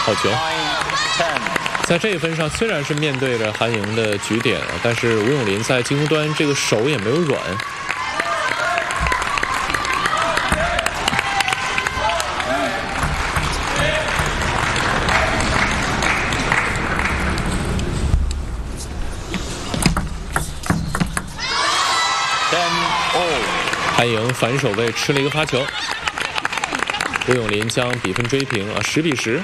好球。在这一分上，虽然是面对着韩莹的局点，但是吴永林在进攻端这个手也没有软。韩莹反手位吃了一个发球，吴永林将比分追平10比10。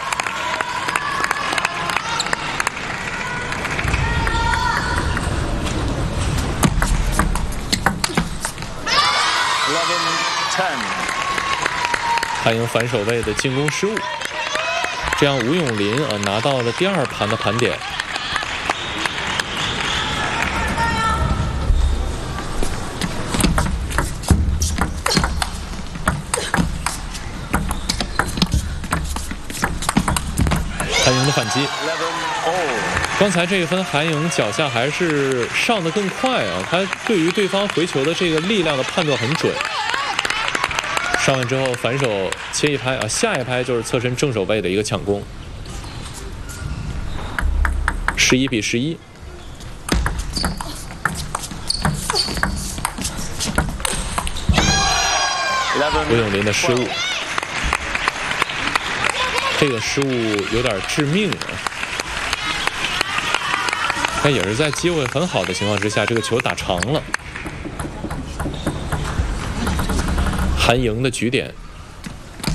韩莹反手位的进攻失误，这样吴永林拿到了第2盘的盘点。韩莹的反击，刚才这一分韩莹脚下还是上得更快他对于对方回球的这个力量的判断很准。上完之后反手切一拍下一拍就是侧身正手背的一个抢攻。11比11。吴永林的失误。这个失误有点致命但也是在机会很好的情况之下，这个球打长了。韩莹的局点